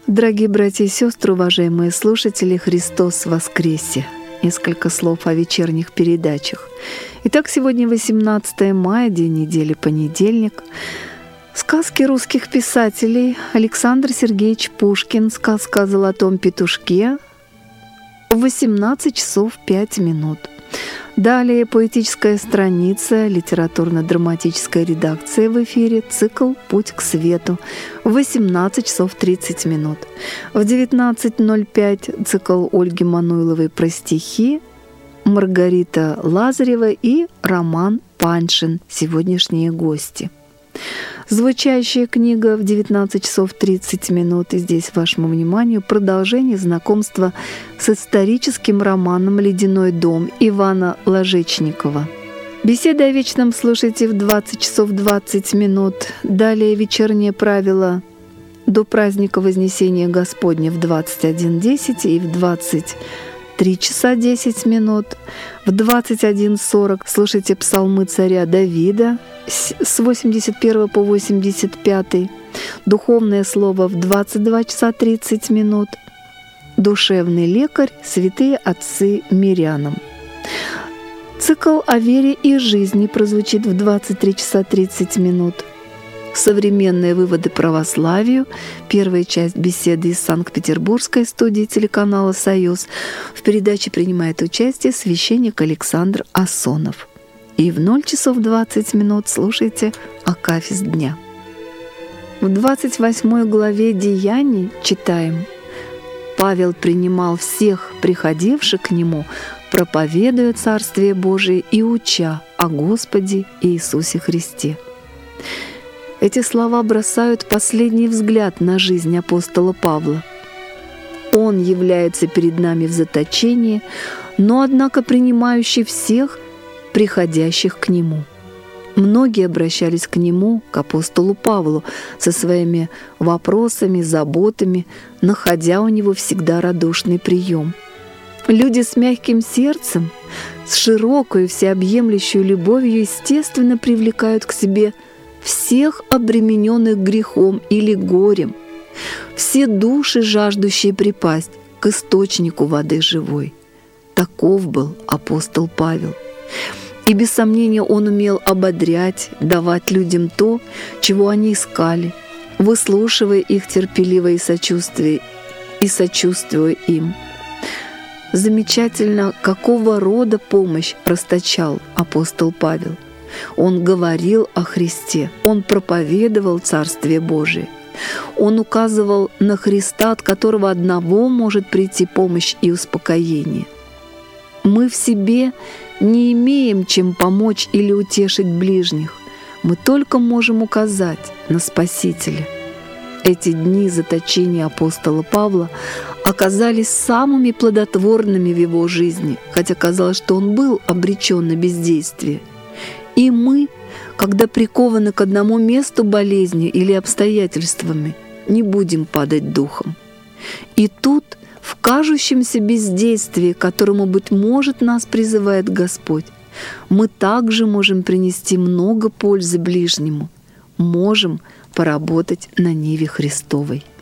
Дорогие братья и сестры, уважаемые слушатели, Христос воскресе! Несколько слов о вечерних передачах. Итак, сегодня 18 мая, день недели, понедельник. Сказки русских писателей. Александр Сергеевич Пушкин. Сказка о золотом петушке. В 18 часов 5 минут. Далее поэтическая страница, литературно-драматическая редакция в эфире, цикл «Путь к свету» в 18 часов 30 минут. В 19:05 цикл Ольги Мануйловой про стихи, Маргарита Лазарева и Роман Паншин, сегодняшние гости. Звучащая книга в 19 часов 30 минут. И здесь вашему вниманию продолжение знакомства с историческим романом «Ледяной дом» Ивана Ложечникова. Беседа о вечном слушайте в 20 часов 20 минут. Далее вечернее правило до праздника Вознесения Господня в 21:10 и в 23 часа 10 минут. В 21:40 слушайте псалмы царя Давида с 81 по 85, духовное слово в 22 часа 30 минут, душевный лекарь, святые отцы мирянам. Цикл о вере и жизни прозвучит в 23 часа 30 минут. Современные выводы православию, первая часть беседы из Санкт-Петербургской студии телеканала «Союз». В передаче принимает участие священник Александр Асонов. И в 0 часов 20 минут слушайте Акафист дня. В 28 главе Деяний читаем: «Павел принимал всех приходивших к нему, проповедуя Царствие Божие и уча о Господе Иисусе Христе». Эти слова бросают последний взгляд на жизнь апостола Павла. Он является перед нами в заточении, но, однако, принимающий всех приходящих к Нему. Многие обращались к Нему, к апостолу Павлу, со своими вопросами, заботами, находя у Него всегда радушный прием. Люди с мягким сердцем, с широкой всеобъемлющей любовью, естественно, привлекают к себе всех обремененных грехом или горем, все души, жаждущие припасть к источнику воды живой. Таков был апостол Павел. И без сомнения он умел ободрять, давать людям то, чего они искали, выслушивая их терпеливо и сочувствуя им. Замечательно, какого рода помощь расточал апостол Павел. Он говорил о Христе, он проповедовал Царствие Божие, он указывал на Христа, от которого одного может прийти помощь и успокоение. Мы в себе не имеем чем помочь или утешить ближних, мы только можем указать на Спасителя. Эти дни заточения апостола Павла оказались самыми плодотворными в его жизни, хотя казалось, что он был обречен на бездействие. И мы, когда прикованы к одному месту болезнью или обстоятельствами, не будем падать духом. И тут, в кажущемся бездействии, к которому, быть может, нас призывает Господь, мы также можем принести много пользы ближнему, можем поработать на ниве Христовой.